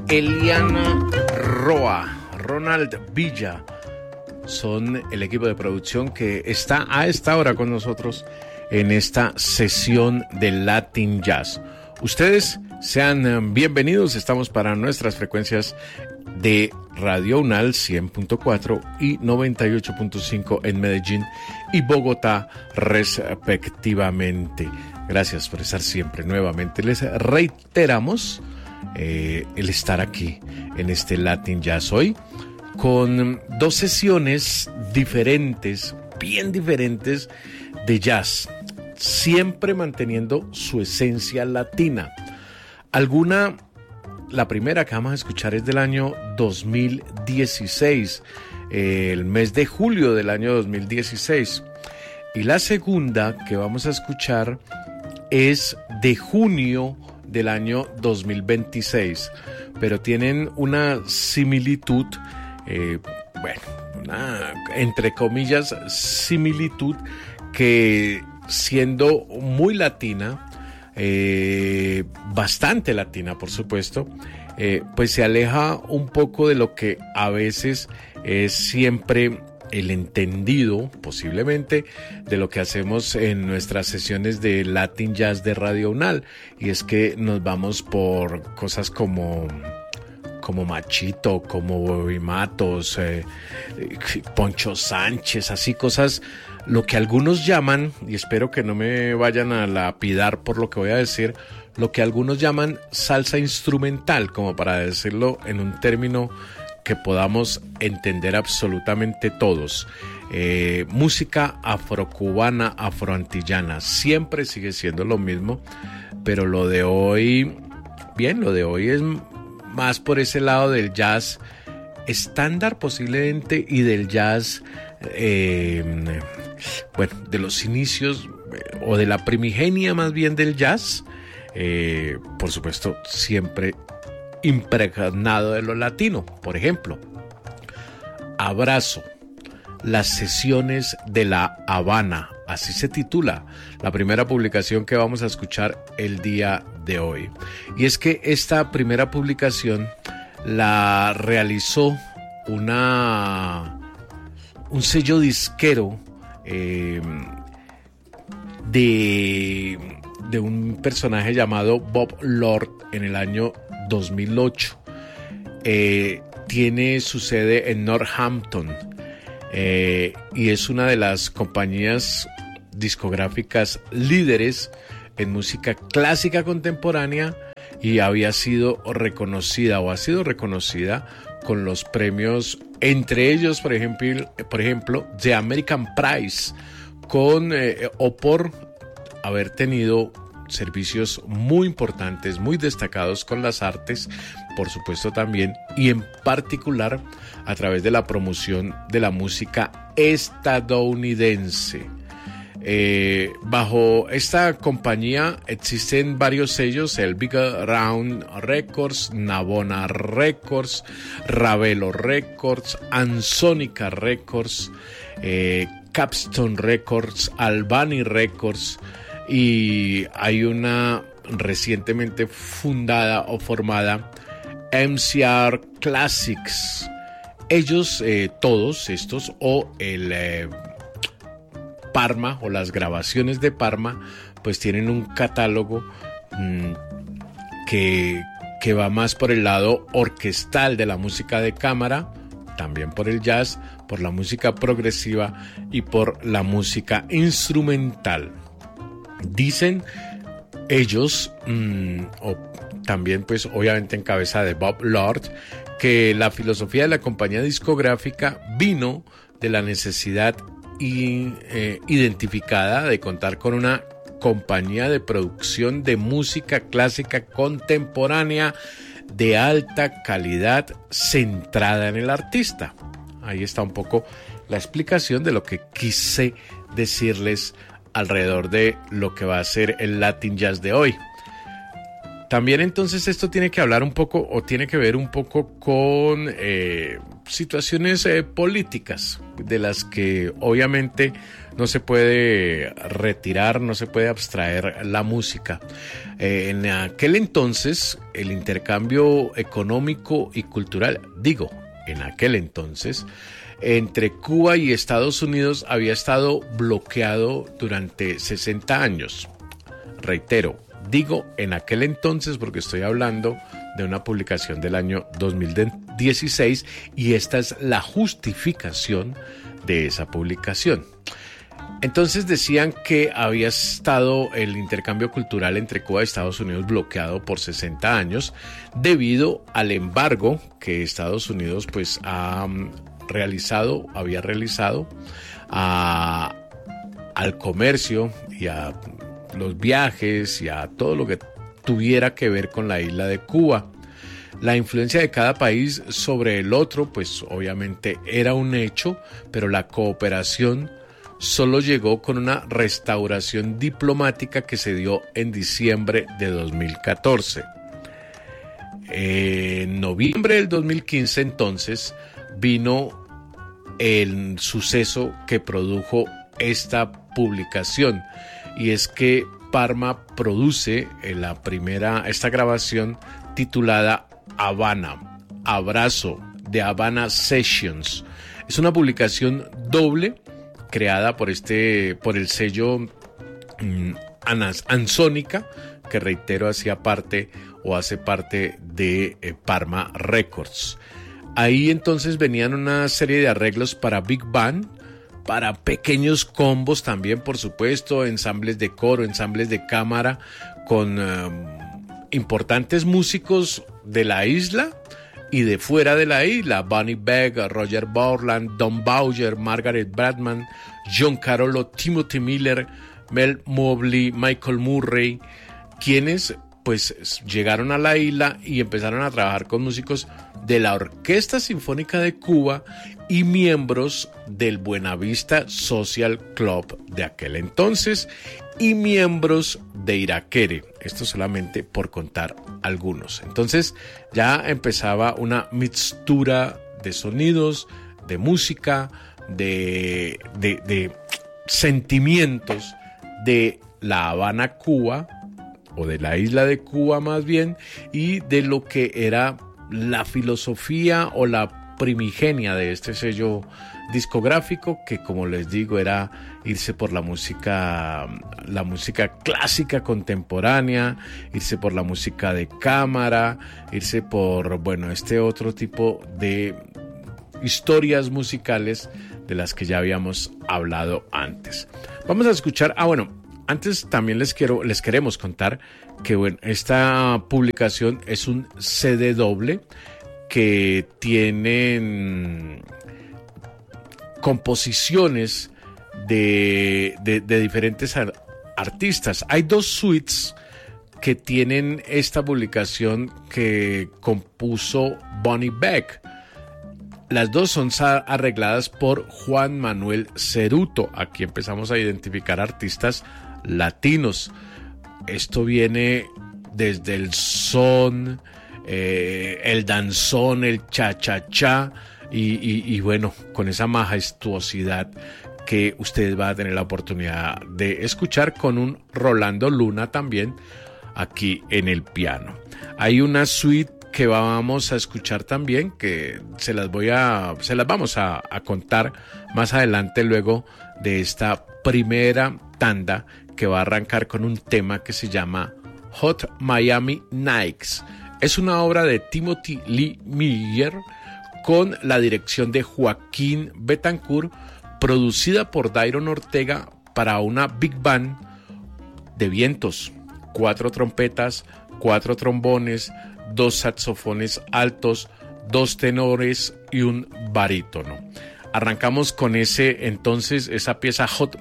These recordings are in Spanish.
Eliana Roa, Ronald Villa, son el equipo de producción que está a esta hora con nosotros en esta sesión de Latin Jazz. Ustedes sean bienvenidos, estamos para nuestras frecuencias de Radio UNAL 100.4 y 98.5 en Medellín y Bogotá respectivamente. Gracias por estar siempre. Nuevamente les reiteramos el estar aquí en este Latin Jazz hoy con dos sesiones diferentes, bien diferentes de jazz, siempre manteniendo su esencia latina. La primera que vamos a escuchar es del año 2016, el mes de julio del año 2016. Y la segunda que vamos a escuchar es de junio del año 2026. Pero tienen una similitud, una, entre comillas, similitud que siendo muy latina, bastante latina por supuesto, pues se aleja un poco de lo que a veces es siempre el entendido, posiblemente, de lo que hacemos en nuestras sesiones de Latin Jazz de Radio UNAL, y es que nos vamos por cosas como Machito, como Bobby Matos, Poncho Sánchez, así cosas, lo que algunos llaman, y espero que no me vayan a lapidar por lo que voy a decir, lo que algunos llaman salsa instrumental, como para decirlo en un término que podamos entender absolutamente todos. Música afrocubana, afroantillana, siempre sigue siendo lo mismo, pero lo de hoy es más por ese lado del jazz estándar posiblemente y del jazz, de los inicios o de la primigenia más bien del jazz, por supuesto siempre impregnado de lo latino. Por ejemplo, Abrazo, las sesiones de La Habana, así se titula la primera publicación que vamos a escuchar el día de hoy. Y es que esta primera publicación la realizó un sello disquero de un personaje llamado Bob Lord en el año 2008. Tiene su sede en Northampton, y es una de las compañías discográficas líderes en música clásica contemporánea, y ha sido reconocida con los premios, entre ellos por ejemplo The American Prize, o por haber tenido servicios muy importantes, muy destacados con las artes, por supuesto también, y en particular a través de la promoción de la música estadounidense. Bajo esta compañía existen varios sellos: el Big Round Records, Navona Records, Ravelo Records, Ansonica Records, Capstone Records, Albany Records, y hay una recientemente fundada o formada MCR Classics. Ellos, todos estos, o el Parma o las grabaciones de Parma, pues tienen un catálogo que va más por el lado orquestal de la música de cámara, también por el jazz, por la música progresiva y por la música instrumental. Dicen ellos, o también pues obviamente en cabeza de Bob Lord, que la filosofía de la compañía discográfica vino de la necesidad identificada de contar con una compañía de producción de música clásica contemporánea de alta calidad centrada en el artista. Ahí está un poco la explicación de lo que quise decirles alrededor de lo que va a ser el Latin Jazz de hoy. También entonces esto tiene que hablar un poco, o tiene que ver un poco con situaciones políticas, de las que obviamente no se puede retirar, no se puede abstraer la música. En aquel entonces, el intercambio económico y cultural, en aquel entonces, entre Cuba y Estados Unidos había estado bloqueado durante 60 años. Reitero, en aquel entonces porque estoy hablando de una publicación del año 2016 y esta es la justificación de esa publicación. Entonces decían que había estado el intercambio cultural entre Cuba y Estados Unidos bloqueado por 60 años debido al embargo que Estados Unidos pues había realizado al comercio y a los viajes y a todo lo que tuviera que ver con la isla de Cuba. La influencia de cada país sobre el otro, pues obviamente era un hecho, pero la cooperación solo llegó con una restauración diplomática que se dio en diciembre de 2014. En noviembre del 2015, entonces, vino el suceso que produjo esta publicación, y es que Parma produce esta grabación titulada Habana, Abrazo, de Habana Sessions. Es una publicación doble creada por el sello Ansónica, que reitero hace parte de Parma Records. Ahí entonces venían una serie de arreglos para Big Band, para pequeños combos también, por supuesto, ensambles de coro, ensambles de cámara, con importantes músicos de la isla y de fuera de la isla: Bonnie Beck, Roger Borland, Don Bowyer, Margaret Bradman, John Carolo, Timothy Miller, Mel Mobley, Michael Murray, quienes pues llegaron a la isla y empezaron a trabajar con músicos de la Orquesta Sinfónica de Cuba y miembros del Buenavista Social Club de aquel entonces y miembros de Iraquere. Esto solamente por contar algunos. Entonces ya empezaba una mixtura de sonidos, de música, de sentimientos de La Habana, Cuba, o de la isla de Cuba más bien, y de lo que era la filosofía o la primigenia de este sello discográfico, que como les digo era irse por la música clásica contemporánea, irse por la música de cámara, irse por este otro tipo de historias musicales de las que ya habíamos hablado antes. Vamos a escuchar, antes también les queremos contar que esta publicación es un CD doble que tienen composiciones de diferentes artistas. Hay dos suites que tienen esta publicación que compuso Bonnie Beck. Las dos son arregladas por Juan Manuel Ceruto. Aquí empezamos a identificar artistas latinos. Esto viene desde el son, el danzón, el cha-cha-cha y con esa majestuosidad que ustedes van a tener la oportunidad de escuchar con un Rolando Luna también aquí en el piano. Hay una suite que vamos a escuchar también, que se las vamos a contar más adelante, luego de esta primera tanda, que va a arrancar con un tema que se llama Hot Miami Nights. Es una obra de Timothy Lee Miller con la dirección de Joaquín Betancourt, producida por Dairon Ortega para una big band de vientos, 4 trompetas, 4 trombones, 2 saxofones altos, 2 tenores y un barítono. Arrancamos con esa pieza Hot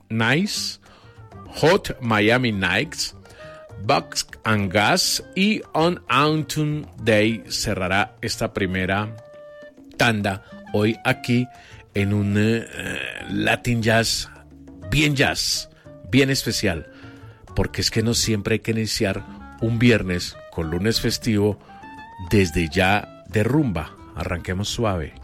Miami Nights, Bucks and Gas, y On Autumn Day cerrará esta primera tanda hoy aquí en un Latin jazz, bien especial, porque es que no siempre hay que iniciar un viernes con lunes festivo desde ya de rumba. Arranquemos suave.